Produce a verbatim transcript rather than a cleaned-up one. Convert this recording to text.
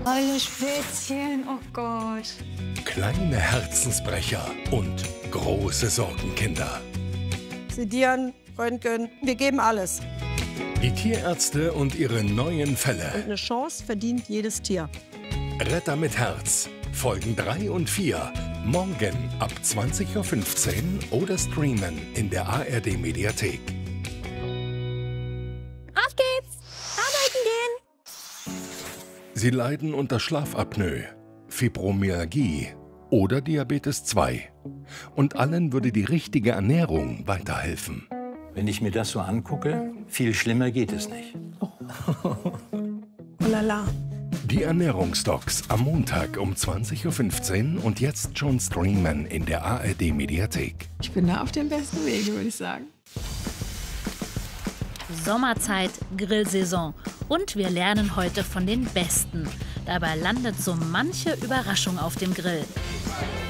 Alle Spätzchen, oh Gott. Kleine Herzensbrecher und große Sorgenkinder. Sedieren, Röntgen, wir geben alles. Die Tierärzte und ihre neuen Und Fälle. eine Chance verdient jedes Tier. Retter mit Herz. Folgen drei und vier. Morgen ab zwanzig Uhr fünfzehn oder streamen in der A R D-Mediathek. Auf geht's! Arbeiten gehen! Sie leiden unter Schlafapnoe, Fibromyalgie oder Diabetes zwei. Und allen würde die richtige Ernährung weiterhelfen. Wenn ich mir das so angucke, viel schlimmer geht es nicht. Oh la la. Die Ernährungsdocs am Montag um zwanzig Uhr fünfzehn und jetzt schon streamen in der A R D-Mediathek. Ich bin da auf dem besten Wege, würde ich sagen. Sommerzeit, Grillsaison. Und wir lernen heute von den Besten. Dabei landet so manche Überraschung auf dem Grill.